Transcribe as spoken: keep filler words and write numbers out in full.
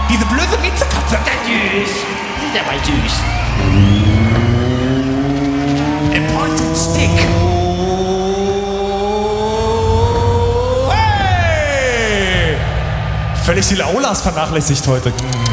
Diese blöde Miezekatze. Der süß. Der war süß. A pointed stick. Hey! Völlig die Aulas vernachlässigt heute.